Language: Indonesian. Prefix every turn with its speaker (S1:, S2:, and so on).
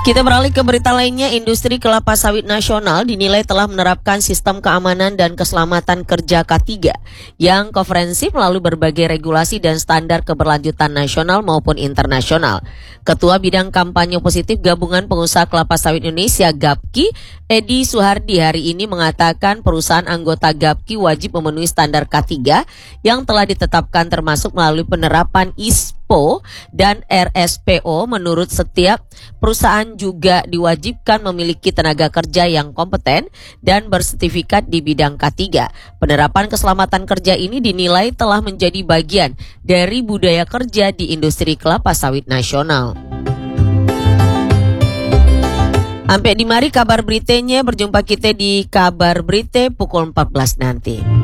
S1: Kita beralih ke berita lainnya. Industri kelapa sawit nasional dinilai telah menerapkan sistem keamanan dan keselamatan kerja K3 yang komprehensif melalui berbagai regulasi dan standar keberlanjutan nasional maupun internasional. Ketua Bidang Kampanye Positif Gabungan Pengusaha Kelapa Sawit Indonesia (GAPKI), Edi Suhardi hari ini mengatakan perusahaan anggota GAPKI wajib memenuhi standar K3 yang telah ditetapkan termasuk melalui penerapan ISPO dan RSPO. Menurut setiap perusahaan juga diwajibkan memiliki tenaga kerja yang kompeten dan bersertifikat di bidang K3. Penerapan keselamatan kerja ini dinilai telah menjadi bagian dari budaya kerja di industri kelapa sawit nasional. Sampai di mari kabar beritanya, berjumpa kita di kabar berita pukul 14 nanti.